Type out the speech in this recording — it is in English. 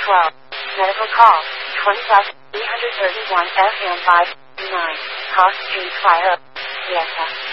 12. Medical call, 20,331 FM 5 9. Cost 8 Fire. Yes, sir.